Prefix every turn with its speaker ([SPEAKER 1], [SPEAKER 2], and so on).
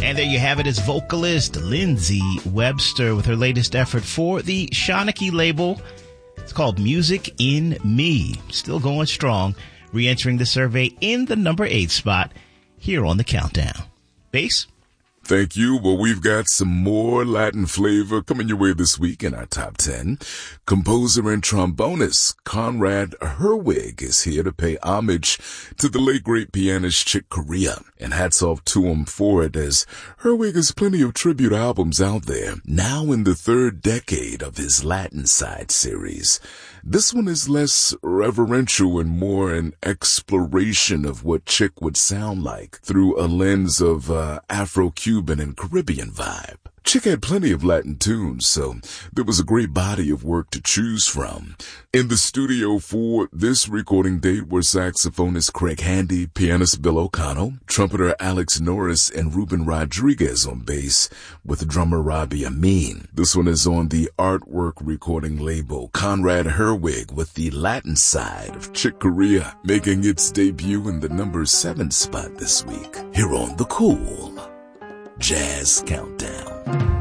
[SPEAKER 1] And there you have it, as vocalist Lindsey Webster with her latest effort for the Shanachie label. It's called Music in Me. Still going strong, re-entering the survey in the number 8 spot here on the countdown. Bass?
[SPEAKER 2] Thank you. Well, we've got some more Latin flavor coming your way this week in our top 10. Composer and trombonist Conrad Herwig is here to pay homage to the late great pianist Chick Corea. And hats off to him for it, as Herwig has plenty of tribute albums out there, now in the third decade of his Latin Side series. This one is less reverential and more an exploration of what Chick would sound like through a lens of Afro-Cuban and Caribbean vibe. Chick had plenty of Latin tunes, so there was a great body of work to choose from. In the studio for this recording date were saxophonist Craig Handy, pianist Bill O'Connell, trumpeter Alex Norris, and Ruben Rodriguez on bass, with drummer Robbie Amin. This one is on the Artwork recording label. Conrad Herwig with the Latin Side of Chick Corea, making its debut in the number 7 spot this week, here on the Cool Jazz Countdown.